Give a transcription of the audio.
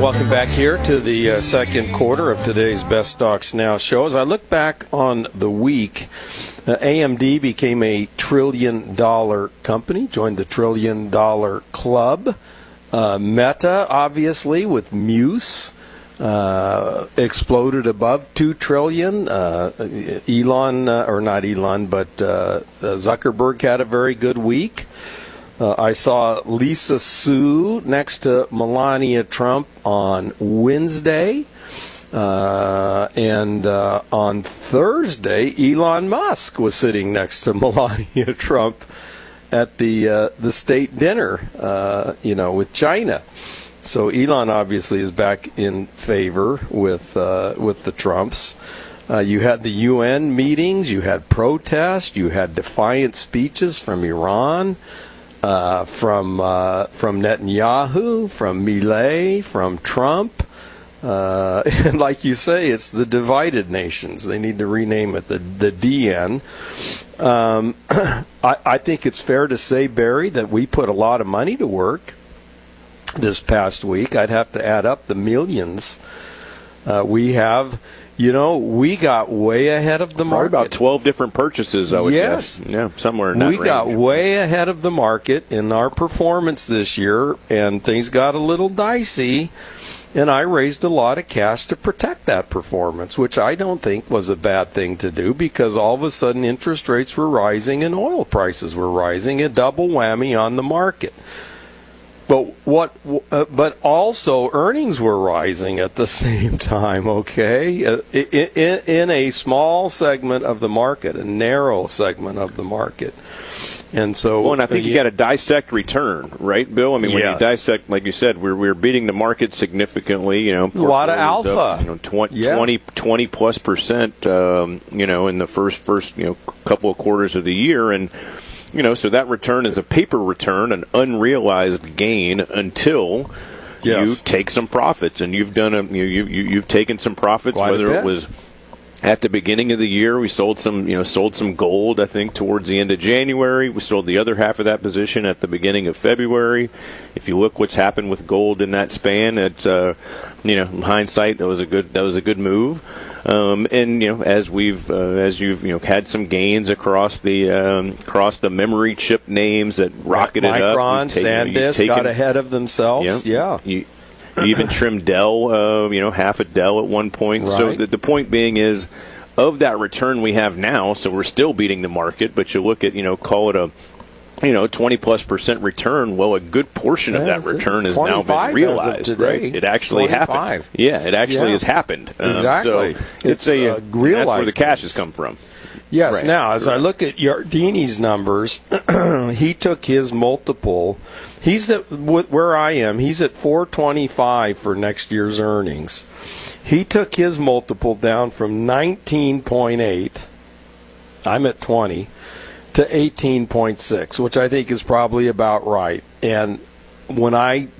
welcome back here to the second quarter of today's Best Stocks Now show. As I look back on the week, AMD became a $1 trillion company, joined the $1 trillion club. Meta, obviously, with Muse, exploded above $2 trillion. Zuckerberg had a very good week. I saw Lisa Su next to Melania Trump on Wednesday. And on Thursday, Elon Musk was sitting next to Melania Trump at the state dinner, with China. So Elon obviously is back in favor with the Trumps. You had the UN meetings, you had protests, you had defiant speeches from Iran. From Netanyahu, from Milei, from Trump. And like you say, it's the divided nations. They need to rename it the DN. I think it's fair to say, Barry, that we put a lot of money to work this past week. I'd have to add up the millions. We got way ahead of the market. Probably about 12 different purchases, I would guess. Yeah, somewhere in that range. We got way ahead of the market in our performance this year, and things got a little dicey, and I raised a lot of cash to protect that performance, which I don't think was a bad thing to do, because all of a sudden interest rates were rising and oil prices were rising, a double whammy on the market. But also earnings were rising at the same time, okay? In a small segment of the market, a narrow segment of the market. And so, well, and I think you got to dissect return, right, Bill? I mean, when you dissect, like you said, we're beating the market significantly. A lot of alpha. 20 plus percent. In the first couple of quarters of the year, and so that return is a paper return, an unrealized gain until you take some profits, and you've done you've taken some profits. Whether it was at the beginning of the year, we sold some gold. I think towards the end of January, we sold the other half of that position at the beginning of February. If you look what's happened with gold in that span, it's in hindsight, that was a good move. As you've had some gains across the memory chip names that rocketed up. Micron, SanDisk got ahead of themselves. You even trimmed Dell, half a Dell at one point. Right. So the point being is, of that return we have now, so we're still beating the market, but you look at, call it a 20+% return. Well, a good portion of that return has now been realized. Right? It actually happened. Yeah, it actually has happened. Exactly. So it's realized. That's where the cash has come from. Yes. Right. Now, as I look at Yardini's numbers, he took his multiple. He's where I am. He's at 425 for next year's earnings. He took his multiple down from 19.8. I'm at 20. To 18.6, which I think is probably about right. And when I